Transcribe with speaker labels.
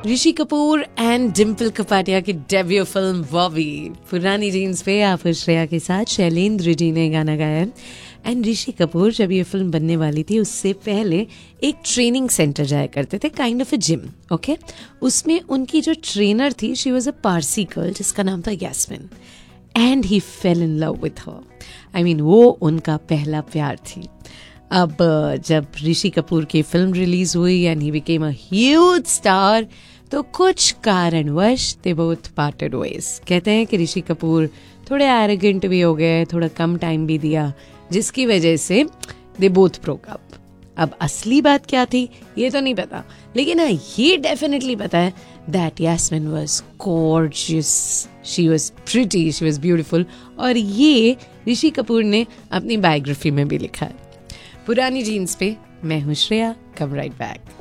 Speaker 1: Rishi Kapoor and Dimple Kapadia की debut film Bobby. पुरानी jeans पे आप श्रेया के साथ शैलेंद्र जी ने गाना गाया है। एंड ऋषि कपूर जब ये फिल्म बनने वाली थी उससे पहले एक ट्रेनिंग सेंटर जाया करते थे, kind of a gym. Okay, उसमें उनकी जो ट्रेनर थी she was a Parsi girl जिसका नाम था Yasmin, and he fail in love with her. I mean वो उनका पहला प्यार थी। अब जब ऋषि कपूर की फिल्म रिलीज हुई and he became a huge star, तो कुछ कारणवश दे बोथ पार्टेड वेज। कहते हैं कि ऋषि कपूर थोड़े एरोगेंट भी हो गए, थोड़ा कम टाइम भी दिया, जिसकी वजह से दे बोथ ब्रोक अप। अब असली बात क्या थी ये तो नहीं पता, लेकिन हाँ ये डेफिनेटली पता है that Yasmin was gorgeous, she was pretty, she was beautiful. और ये ऋषि कपूर ने अपनी बायोग्राफी में भी लिखा है। पुरानी जीन्स पे मैं हूँ श्रेया, कम राइट बैक।